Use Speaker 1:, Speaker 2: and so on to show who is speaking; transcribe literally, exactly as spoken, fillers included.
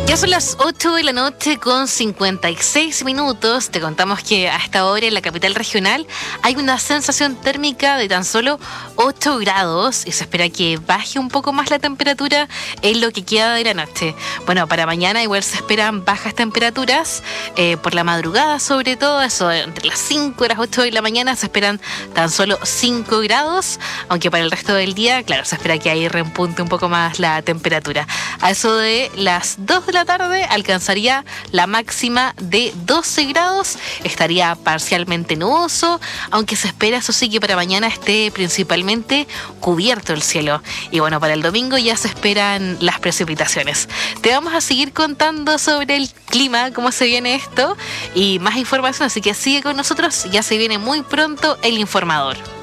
Speaker 1: Ya son las ocho de la noche con cincuenta y seis minutos. Te contamos que a esta hora en la capital regional hay una sensación térmica de tan solo ocho grados y se espera que baje un poco más la temperatura en lo que queda de la noche. Bueno, para mañana igual se esperan bajas temperaturas, eh, por la madrugada sobre todo, eso entre las cinco y las ocho de la mañana se esperan tan solo cinco grados, aunque para el resto del día, claro, se espera que ahí repunte un poco más la temperatura. A eso de las dos de la tarde alcanzaría la máxima de doce grados, estaría parcialmente nuboso, aunque se espera, eso sí, que para mañana esté principalmente cubierto el cielo. Y bueno, para el domingo ya se esperan las precipitaciones. Te vamos a seguir contando sobre el clima, cómo se viene esto y más información, así que sigue con nosotros, ya se viene muy pronto el informador.